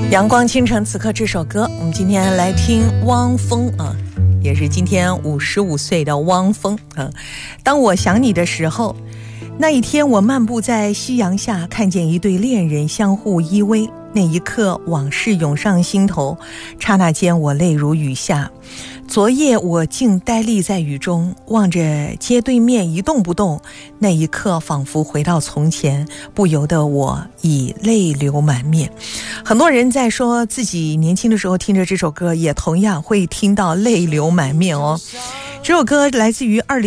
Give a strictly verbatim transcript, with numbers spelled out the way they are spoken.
阳光倾城此刻这首歌，我们今天来听汪峰啊，也是今天五十五岁的汪峰啊。当我想你的时候，那一天我漫步在夕阳下，看见一对恋人相互依偎，那一刻往事涌上心头，刹那间我泪如雨下。昨夜我竟呆立在雨中，望着街对面一动不动，那一刻仿佛回到从前，不由得我已泪流满面。很多人在说自己年轻的时候听着这首歌，也同样会听到泪流满面哦。这首歌来自于二零